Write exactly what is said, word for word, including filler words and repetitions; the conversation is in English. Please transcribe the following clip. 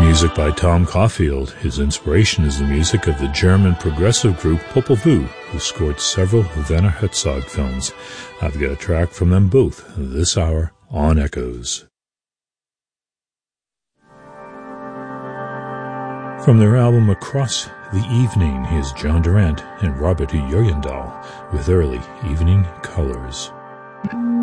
Music by Tom Caulfield. His inspiration is the music of the German progressive group Popol Vuh, who scored several Werner Herzog films. I've got a track from them both this hour on Echoes. From their album Across the Evening, here's John Durant and Robert Jurgendal with Early Evening Colors.